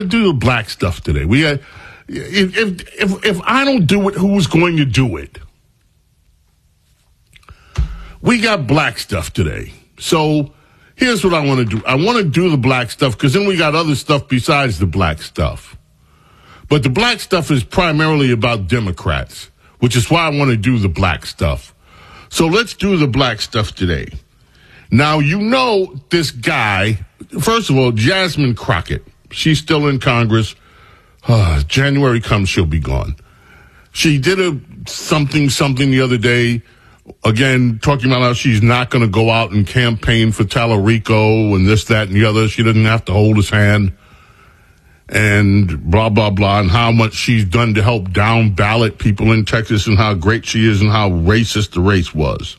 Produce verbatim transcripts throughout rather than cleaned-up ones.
do the black stuff today. We uh, if, if if if I don't do it, who's going to do it? We got black stuff today. So here's what I want to do. I want to do the black stuff because then we got other stuff besides the black stuff. But the black stuff is primarily about Democrats, which is why I want to do the black stuff. So let's do the black stuff today. Now, you know this guy, first of all, Jasmine Crockett. She's still in Congress. Uh, January comes, she'll be gone. She did a something, something the other day, again, talking about how she's not going to go out and campaign for Tallarico and this, that, and the other. She doesn't have to hold his hand and blah, blah, blah, and how much she's done to help down ballot people in Texas and how great she is and how racist the race was.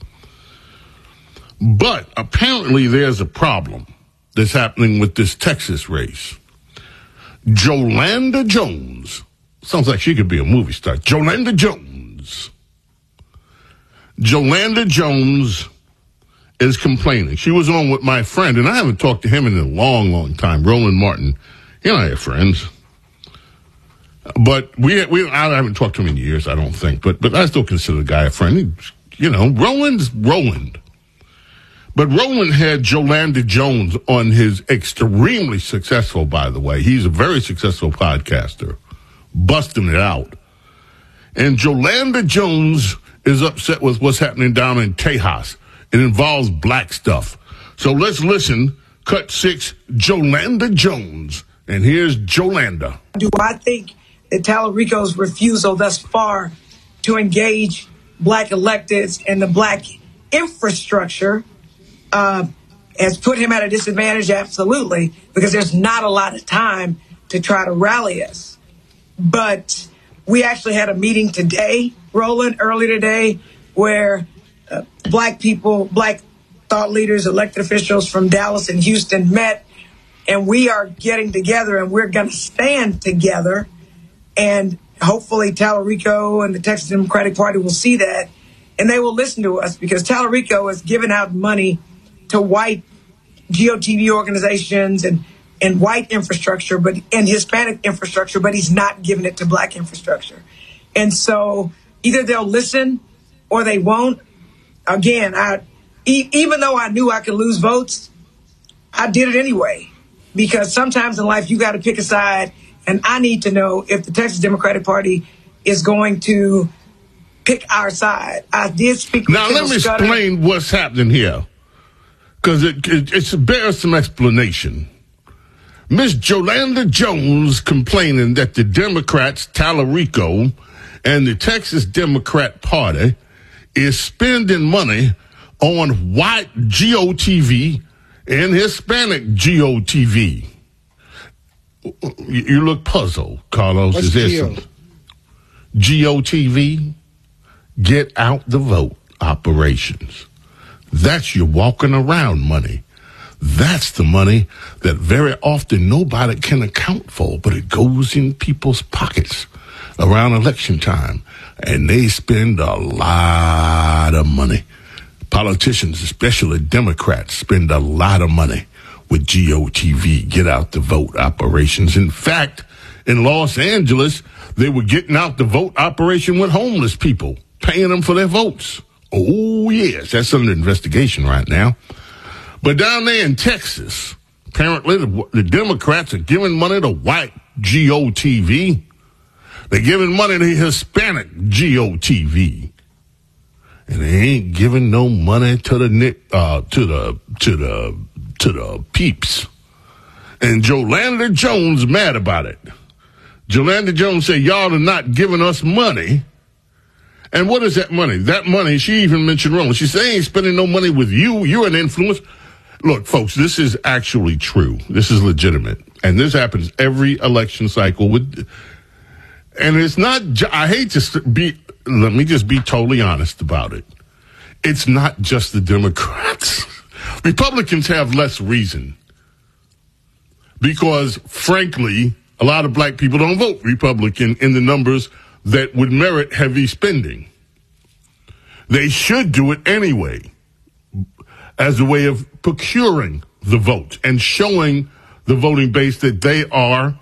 But apparently there's a problem that's happening with this Texas race. Jolanda Jones. Sounds like she could be a movie star. Jolanda Jones. Jolanda Jones is complaining. She was on with my friend, and I haven't talked to him in a long, long time, Roland Martin. He and I are friends. But we, we, I haven't talked to him in years, I don't think. But but I still consider the guy a friend. He, you know, Roland's Roland. But Roland had Jolanda Jones on his extremely successful, by the way. He's a very successful podcaster, busting it out. And Jolanda Jones is upset with what's happening down in Tejas. It involves black stuff. So let's listen. Cut six, Jolanda Jones. And here's Jolanda. Do I think that Tallarico's refusal thus far to engage black electeds and the black infrastructure Uh, has put him at a disadvantage? Absolutely, because there's not a lot of time to try to rally us. But we actually had a meeting today, Roland, earlier today, where uh, black people, black thought leaders, elected officials from Dallas and Houston met, and we are getting together and we're going to stand together. And hopefully Tallarico and the Texas Democratic Party will see that, and they will listen to us, because Tallarico is giving out money to white G O T V organizations and, and white infrastructure, but and Hispanic infrastructure, but he's not giving it to black infrastructure. And so either they'll listen or they won't. Again, I, e- even though I knew I could lose votes, I did it anyway, because sometimes in life you got to pick a side, and I need to know if the Texas Democratic Party is going to pick our side. I did speak with Now, let me Scudder. explain what's happening here, because it, it, it bears some explanation. Miss Jolanda Jones complaining that the Democrats, Tallarico, and the Texas Democrat Party is spending money on white G O T V and Hispanic G O T V. You look puzzled, Carlos. What's is there G O? some G O T V? Get out the vote operations. That's your walking around money. That's the money that very often nobody can account for, but it goes in people's pockets around election time, and they spend a lot of money. Politicians, especially Democrats, spend a lot of money with G O T V, get out the vote operations. In fact, in Los Angeles, they were getting out the vote operation with homeless people, paying them for their votes. Oh, yes, that's under investigation right now. But down there in Texas, apparently the, the Democrats are giving money to white G O T V. They're giving money to Hispanic G O T V. And they ain't giving no money to the uh, to the to the to the peeps. And Jolanda Jones mad about it. Jolanda Jones said, y'all are not giving us money. And what is that money? That money, she even mentioned Roland. She said, they ain't spending no money with you. You're an influence. Look, folks, this is actually true. This is legitimate. And this happens every election cycle. With, and it's not, I hate to be, let me just be totally honest about it. It's not just the Democrats. Republicans have less reason. Because, frankly, a lot of black people don't vote Republican in the numbers that would merit heavy spending. They should do it anyway as a way of procuring the vote and showing the voting base that they are